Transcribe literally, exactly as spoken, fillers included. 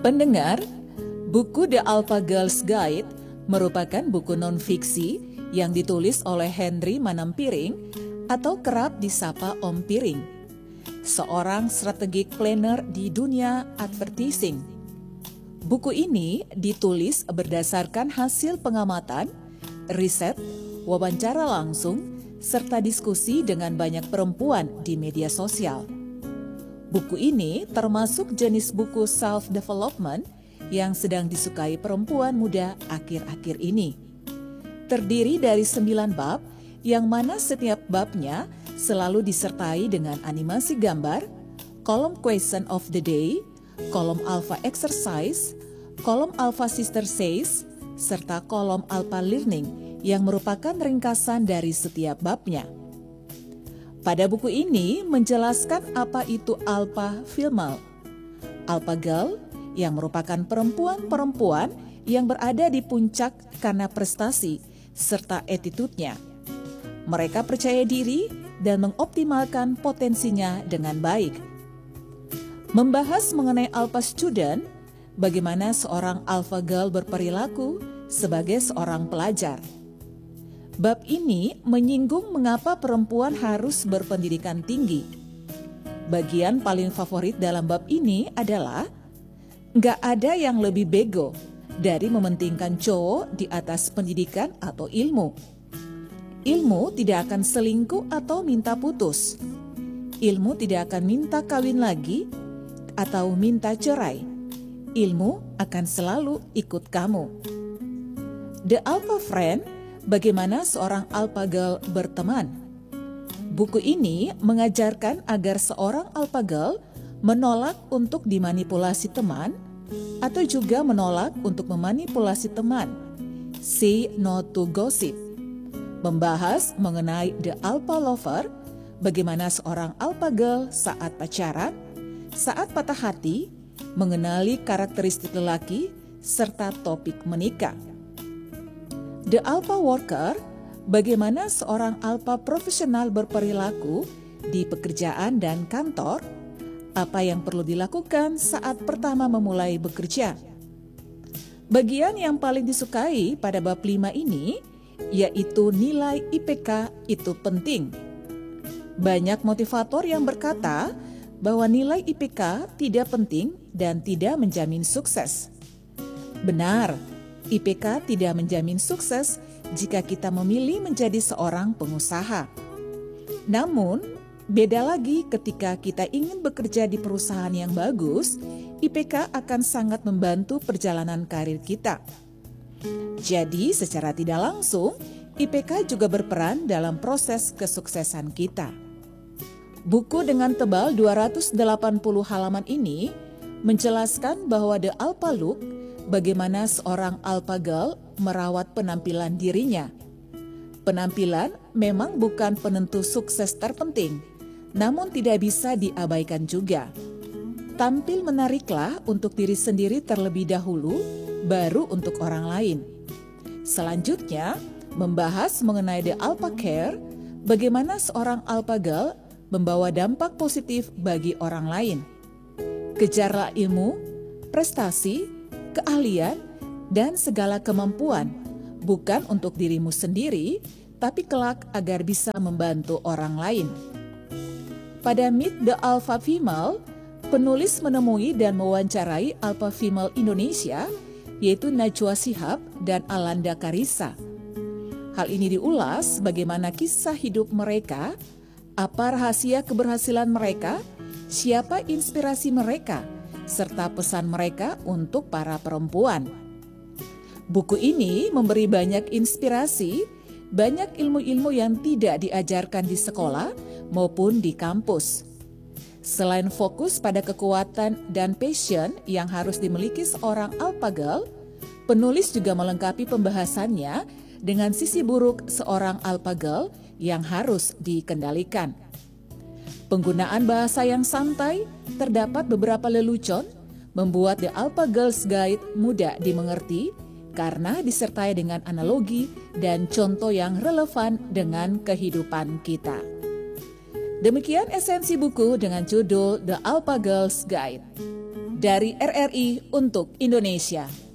Pendengar, buku The Alpha Girls Guide merupakan buku non-fiksi yang ditulis oleh Henry Manampiring atau kerap disapa Om Piring, seorang strategic planner di dunia advertising. Buku ini ditulis berdasarkan hasil pengamatan, riset, wawancara langsung, serta diskusi dengan banyak perempuan di media sosial. Buku ini termasuk jenis buku self-development yang sedang disukai perempuan muda akhir-akhir ini. Terdiri dari sembilan bab, yang mana setiap babnya selalu disertai dengan animasi gambar, kolom question of the day, kolom alpha exercise, kolom alpha sister says, serta kolom alpha learning yang merupakan ringkasan dari setiap babnya. Pada buku ini menjelaskan apa itu alpha female, alpha girl yang merupakan perempuan-perempuan yang berada di puncak karena prestasi serta attitude-nya. Mereka percaya diri dan mengoptimalkan potensinya dengan baik. Membahas mengenai alpha student, bagaimana seorang alpha girl berperilaku sebagai seorang pelajar. Bab ini menyinggung mengapa perempuan harus berpendidikan tinggi. Bagian paling favorit dalam bab ini adalah nggak ada yang lebih bego dari mementingkan cowok di atas pendidikan atau ilmu. Ilmu tidak akan selingkuh atau minta putus. Ilmu tidak akan minta kawin lagi atau minta cerai. Ilmu akan selalu ikut kamu. The Alpha Friend, bagaimana seorang alpha girl berteman. Buku ini mengajarkan agar seorang alpha girl menolak untuk dimanipulasi teman atau juga menolak untuk memanipulasi teman. Say no to gossip. Membahas mengenai the alpha lover, bagaimana seorang alpha girl saat pacaran, saat patah hati, mengenali karakteristik lelaki, serta topik menikah. The Alpha Worker, bagaimana seorang alpha profesional berperilaku di pekerjaan dan kantor, apa yang perlu dilakukan saat pertama memulai bekerja. Bagian yang paling disukai pada bab lima ini, yaitu nilai I P K itu penting. Banyak motivator yang berkata bahwa nilai I P K tidak penting dan tidak menjamin sukses. Benar, I P K tidak menjamin sukses jika kita memilih menjadi seorang pengusaha. Namun, beda lagi ketika kita ingin bekerja di perusahaan yang bagus, I P K akan sangat membantu perjalanan karir kita. Jadi, secara tidak langsung, I P K juga berperan dalam proses kesuksesan kita. Buku dengan tebal dua ratus delapan puluh halaman ini menjelaskan bahwa The Alpha Look, bagaimana seorang alpha girl merawat penampilan dirinya. Penampilan memang bukan penentu sukses terpenting, namun tidak bisa diabaikan juga. Tampil menariklah untuk diri sendiri terlebih dahulu, baru untuk orang lain. Selanjutnya, membahas mengenai the alpha care, bagaimana seorang alpha girl membawa dampak positif bagi orang lain. Kejarlah ilmu, prestasi, keahlian, dan segala kemampuan, bukan untuk dirimu sendiri, tapi kelak agar bisa membantu orang lain. Pada Meet the Alpha Female, penulis menemui dan mewawancarai alpha female Indonesia, yaitu Najwa Shihab dan Alanda Karissa. Hal ini diulas bagaimana kisah hidup mereka, apa rahasia keberhasilan mereka, siapa inspirasi mereka, serta pesan mereka untuk para perempuan. Buku ini memberi banyak inspirasi, banyak ilmu-ilmu yang tidak diajarkan di sekolah maupun di kampus. Selain fokus pada kekuatan dan passion yang harus dimiliki seorang alpha girl, penulis juga melengkapi pembahasannya dengan sisi buruk seorang alpha girl yang harus dikendalikan. Penggunaan bahasa yang santai, terdapat beberapa lelucon, membuat The Alpha Girls Guide mudah dimengerti karena disertai dengan analogi dan contoh yang relevan dengan kehidupan kita. Demikian esensi buku dengan judul The Alpha Girls Guide. Dari R R I untuk Indonesia.